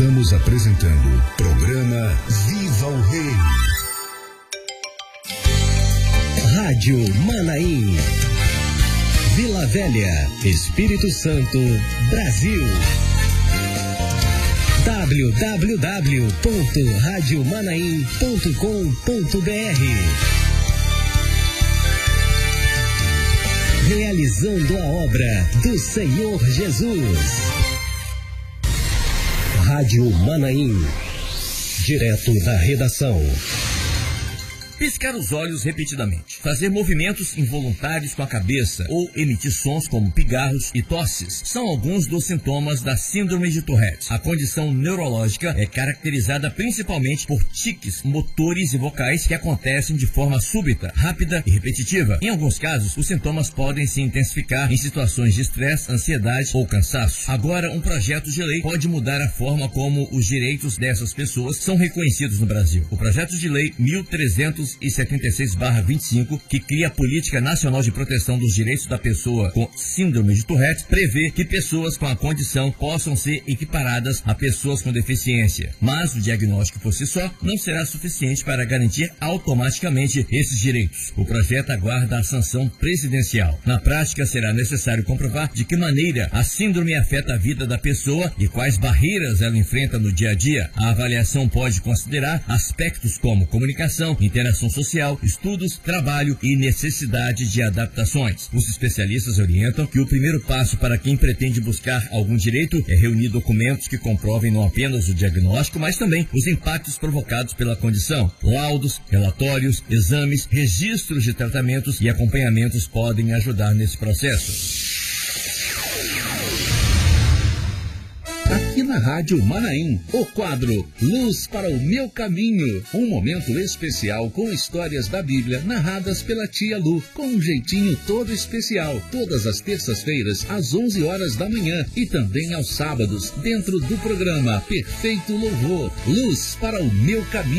Estamos apresentando programa Viva o Rei. Rádio Manaim. Vila Velha, Espírito Santo, Brasil. www.radiomanaim.com.br. Realizando a obra do Senhor Jesus. Rádio Manaim, direto da redação. Piscar os olhos repetidamente, fazer movimentos involuntários com a cabeça ou emitir sons como pigarros e tosses são alguns dos sintomas da síndrome de Tourette. A condição neurológica é caracterizada principalmente por tiques motores e vocais que acontecem de forma súbita, rápida e repetitiva. Em alguns casos, os sintomas podem se intensificar em situações de estresse, ansiedade ou cansaço. Agora, um projeto de lei pode mudar a forma como os direitos dessas pessoas são reconhecidos no Brasil. O projeto de lei 1376/25, que cria a Política Nacional de Proteção dos Direitos da Pessoa com Síndrome de Tourette, prevê que pessoas com a condição possam ser equiparadas a pessoas com deficiência. Mas o diagnóstico por si só não será suficiente para garantir automaticamente esses direitos. O projeto aguarda a sanção presidencial. Na prática, será necessário comprovar de que maneira a síndrome afeta a vida da pessoa e quais barreiras ela enfrenta no dia a dia. A avaliação pode considerar aspectos como comunicação, interação social, estudos, trabalho e necessidade de adaptações. Os especialistas orientam que o primeiro passo para quem pretende buscar algum direito é reunir documentos que comprovem não apenas o diagnóstico, mas também os impactos provocados pela condição. Laudos, relatórios, exames, registros de tratamentos e acompanhamentos podem ajudar nesse processo. Aqui na Rádio Manaim, o quadro Luz para o Meu Caminho. Um momento especial com histórias da Bíblia narradas pela tia Lu, com um jeitinho todo especial. Todas as terças-feiras, às 11 horas da manhã e também aos sábados, dentro do programa Perfeito Louvor. Luz para o Meu Caminho.